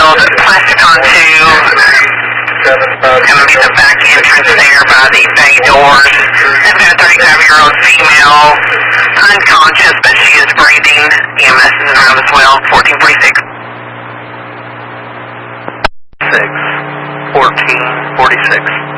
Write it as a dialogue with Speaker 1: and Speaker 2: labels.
Speaker 1: Springfield, Plasticon 2. Gonna be the back entrance there by the bay doors. I've got a 35-year-old female, unconscious, but she is breathing. EMS is around as well, 1446.
Speaker 2: 1446.